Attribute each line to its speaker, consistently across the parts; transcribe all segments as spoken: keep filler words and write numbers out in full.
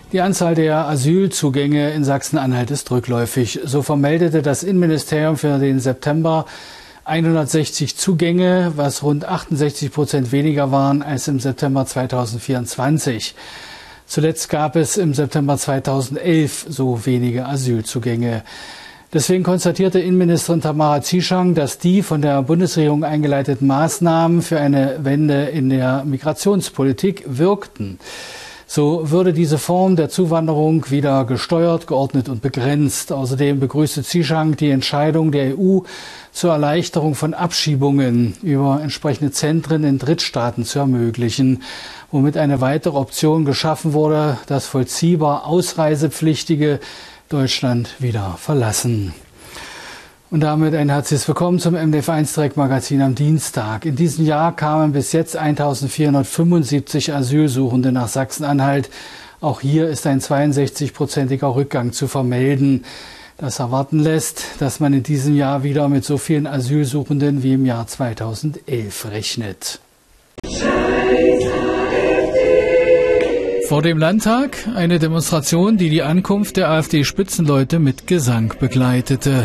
Speaker 1: Die Anzahl der Asylzugänge in Sachsen-Anhalt ist rückläufig. So vermeldete das Innenministerium für den September hundertsechzig Zugänge, was rund achtundsechzig Prozent weniger waren als im September zweitausendvierundzwanzig. Zuletzt gab es im September zweitausendelf so wenige Asylzugänge. Deswegen konstatierte Innenministerin Tamara Zieschang, dass die von der Bundesregierung eingeleiteten Maßnahmen für eine Wende in der Migrationspolitik wirkten. So würde diese Form der Zuwanderung wieder gesteuert, geordnet und begrenzt. Außerdem begrüßte Zieschang die Entscheidung der E U zur Erleichterung von Abschiebungen über entsprechende Zentren in Drittstaaten zu ermöglichen, womit eine weitere Option geschaffen wurde, dass vollziehbar Ausreisepflichtige Deutschland wieder verlassen. Und damit ein herzliches Willkommen zum M D F eins Direktmagazin am Dienstag. In diesem Jahr kamen bis jetzt eintausendvierhundertfünfundsiebzig Asylsuchende nach Sachsen-Anhalt. Auch hier ist ein zweiundsechzig-prozentiger Rückgang zu vermelden. Das erwarten lässt, dass man in diesem Jahr wieder mit so vielen Asylsuchenden wie im Jahr zweitausendelf rechnet. Vor dem Landtag eine Demonstration, die die Ankunft der AfD-Spitzenleute mit Gesang begleitete.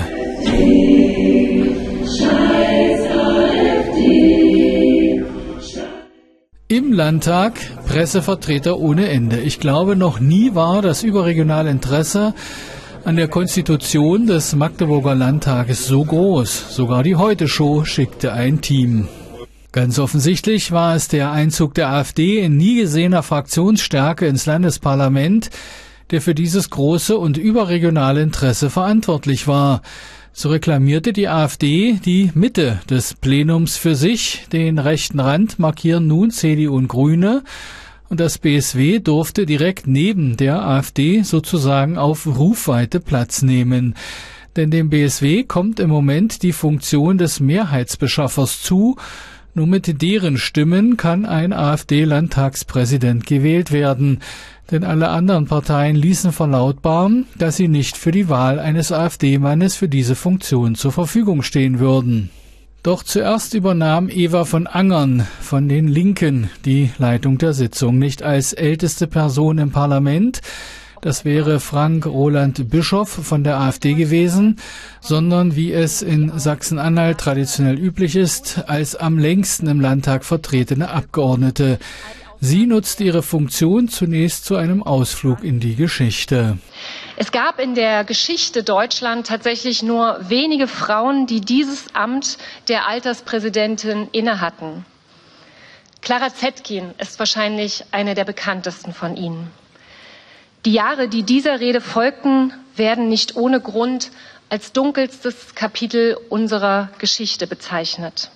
Speaker 1: Im Landtag Pressevertreter ohne Ende. Ich glaube, noch nie war das überregionale Interesse an der Konstitution des Magdeburger Landtages so groß. Sogar die Heute-Show schickte ein Team. Ganz offensichtlich war es der Einzug der AfD in nie gesehener Fraktionsstärke ins Landesparlament, der für dieses große und überregionale Interesse verantwortlich war. So reklamierte die AfD die Mitte des Plenums für sich. Den rechten Rand markieren nun C D U und Grüne. Und das B S W durfte direkt neben der AfD sozusagen auf Rufweite Platz nehmen. Denn dem B S W kommt im Moment die Funktion des Mehrheitsbeschaffers zu. Nur mit deren Stimmen kann ein AfD-Landtagspräsident gewählt werden. Denn alle anderen Parteien ließen verlautbaren, dass sie nicht für die Wahl eines AfD-Mannes für diese Funktion zur Verfügung stehen würden. Doch zuerst übernahm Eva von Angern von den Linken die Leitung der Sitzung, nicht als älteste Person im Parlament, das wäre Frank Roland Bischoff von der AfD gewesen, sondern wie es in Sachsen-Anhalt traditionell üblich ist, als am längsten im Landtag vertretene Abgeordnete. Sie nutzt ihre Funktion zunächst zu einem Ausflug in die Geschichte.
Speaker 2: Es gab in der Geschichte Deutschland tatsächlich nur wenige Frauen, die dieses Amt der Alterspräsidentin innehatten. Clara Zetkin ist wahrscheinlich eine der bekanntesten von ihnen. Die Jahre, die dieser Rede folgten, werden nicht ohne Grund als dunkelstes Kapitel unserer Geschichte bezeichnet.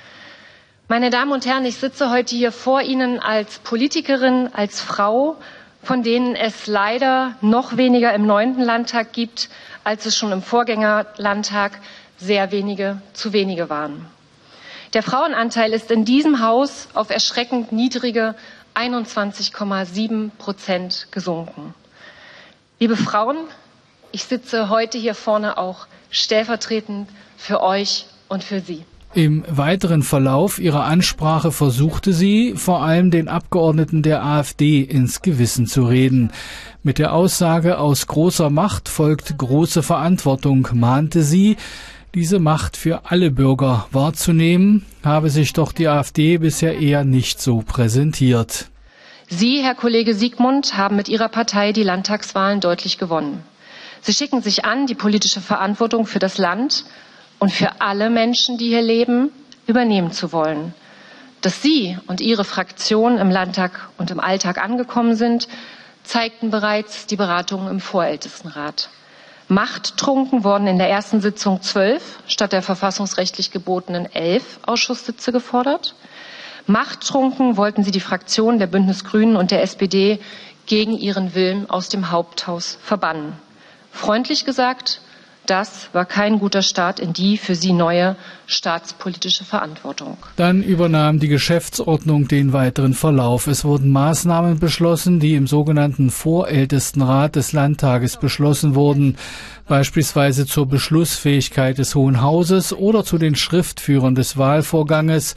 Speaker 2: Meine Damen und Herren, ich sitze heute hier vor Ihnen als Politikerin, als Frau, von denen es leider noch weniger im neunten Landtag gibt, als es schon im Vorgängerlandtag sehr wenige zu wenige waren. Der Frauenanteil ist in diesem Haus auf erschreckend niedrige einundzwanzig Komma sieben Prozent gesunken. Liebe Frauen, ich sitze heute hier vorne auch stellvertretend für euch und für Sie.
Speaker 1: Im weiteren Verlauf ihrer Ansprache versuchte sie, vor allem den Abgeordneten der AfD ins Gewissen zu reden. Mit der Aussage, aus großer Macht folgt große Verantwortung, mahnte sie, diese Macht für alle Bürger wahrzunehmen, habe sich doch die AfD bisher eher nicht so präsentiert.
Speaker 2: Sie, Herr Kollege Siegmund, haben mit Ihrer Partei die Landtagswahlen deutlich gewonnen. Sie schicken sich an, die politische Verantwortung für das Land und für alle Menschen, die hier leben, übernehmen zu wollen. Dass Sie und Ihre Fraktion im Landtag und im Alltag angekommen sind, zeigten bereits die Beratungen im Vorältestenrat. Machttrunken wurden in der ersten Sitzung zwölf statt der verfassungsrechtlich gebotenen elf Ausschusssitze gefordert. Machttrunken wollten sie die Fraktionen der Bündnis Grünen und der S P D gegen ihren Willen aus dem Haupthaus verbannen. Freundlich gesagt, das war kein guter Start in die für sie neue staatspolitische Verantwortung.
Speaker 1: Dann übernahm die Geschäftsordnung den weiteren Verlauf. Es wurden Maßnahmen beschlossen, die im sogenannten Vorältestenrat des Landtages beschlossen wurden, beispielsweise zur Beschlussfähigkeit des Hohen Hauses oder zu den Schriftführern des Wahlvorganges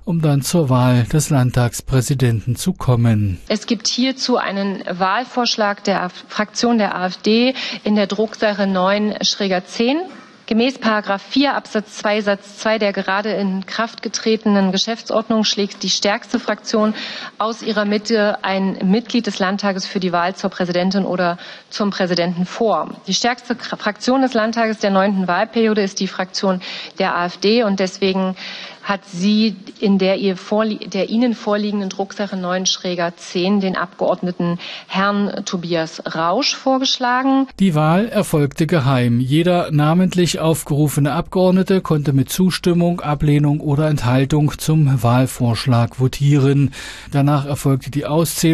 Speaker 1: um dann zur Wahl des Landtagspräsidenten zu kommen.
Speaker 2: Es gibt hierzu einen Wahlvorschlag der Fraktion der AfD in der Drucksache neun zehn. Gemäß Paragraph vier Absatz zwei Satz zwei der gerade in Kraft getretenen Geschäftsordnung schlägt die stärkste Fraktion aus ihrer Mitte ein Mitglied des Landtages für die Wahl zur Präsidentin oder zum Präsidenten vor. Die stärkste Fraktion des Landtages der neunten Wahlperiode ist die Fraktion der AfD und deswegen hat sie in der, ihr vorlie- der Ihnen vorliegenden Drucksache neun zehn den Abgeordneten Herrn Tobias Rausch vorgeschlagen.
Speaker 1: Die Wahl erfolgte geheim. Jeder namentlich aufgerufene Abgeordnete konnte mit Zustimmung, Ablehnung oder Enthaltung zum Wahlvorschlag votieren. Danach erfolgte die Auszählung